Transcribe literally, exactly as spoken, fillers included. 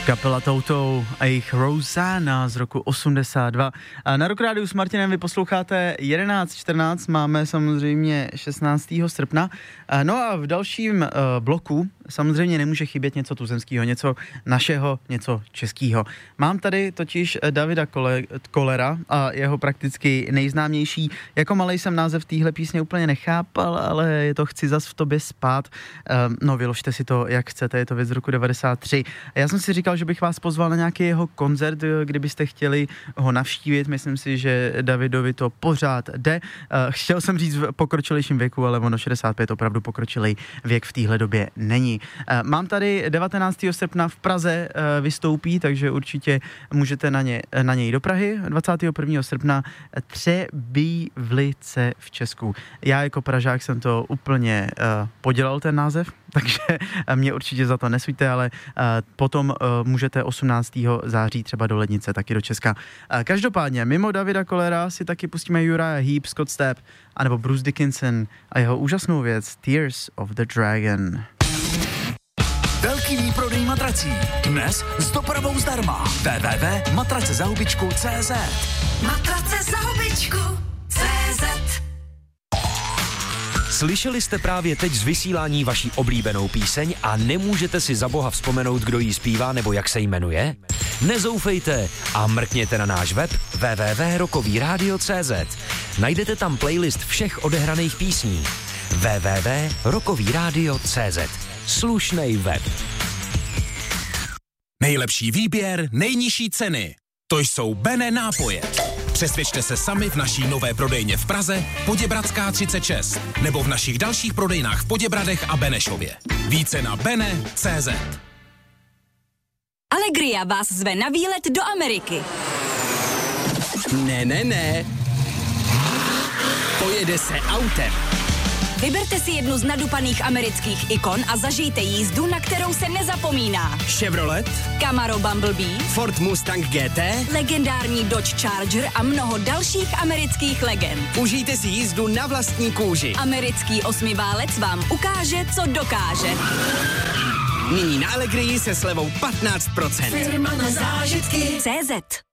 Kapela Toutou a jejich Rosanna z roku osmdesát dva. A na Rock Rádiu s Martinem vy posloucháte jedenáct čtrnáct, máme samozřejmě šestnáctého srpna. No a v dalším uh, bloku samozřejmě nemůže chybět něco tuzemského, něco našeho, něco českého. Mám tady totiž Davida Kole, Kolera a jeho prakticky nejznámější. Jako malej jsem název téhle písně úplně nechápal, ale je to Chci zas v tobě spát. Uh, no vyložte si to, jak chcete, je to věc z roku devadesát tři. A já jsem si říkal, že bych vás pozval na nějaký jeho koncert, kdybyste chtěli ho navštívit. Myslím si, že Davidovi to pořád jde. Chtěl jsem říct v pokročilejším věku, ale ono šedesát pět opravdu pokročilej věk v téhle době není. Mám tady devatenáctého srpna v Praze vystoupí, takže určitě můžete na, ně, na něj do Prahy. dvacátého prvního srpna Třebíčlice v Česku. Já jako Pražák jsem to úplně uh, podělal ten název, takže mě určitě za to nesvíte, ale uh, potom uh, můžete osmnáctého září třeba do Lednice, taky do Česka. Uh, každopádně, mimo Davida Kolera si taky pustíme Uriah Heep, Scott Stapp, anebo Bruce Dickinson a jeho úžasnou věc Tears of the Dragon. Velký výprodej matrací. Dnes s dopravou zdarma. w w w tečka matrace za hubičku tečka cé zet. Matrace za hubičku tečka cé zet. Slyšeli jste právě teď z vysílání vaší oblíbenou píseň a nemůžete si za boha vzpomenout, kdo ji zpívá nebo jak se jmenuje? Nezoufejte a mrkněte na náš web w w w tečka rockový rádio tečka cé zet. Najdete tam playlist všech odehraných písní. w w w tečka rockový rádio tečka cé zet. Slušnej web. Nejlepší výběr, nejnižší ceny. To jsou Bene nápoje. Přesvědčte se sami v naší nové prodejně v Praze, Poděbradská třicet šest, nebo v našich dalších prodejnách v Poděbradech a Benešově. Více na bene tečka cé zet. Allegria vás zve na výlet do Ameriky. Ne, ne, ne. Pojede se autem. Vyberte si jednu z nadupaných amerických ikon a zažijte jízdu, na kterou se nezapomíná. Chevrolet, Camaro Bumblebee, Ford Mustang G T, legendární Dodge Charger a mnoho dalších amerických legend. Užijte si jízdu na vlastní kůži. Americký osmiválec vám ukáže, co dokáže. Nyní na Allegrii se slevou patnáct procent. Firma na zážitky. cé zet.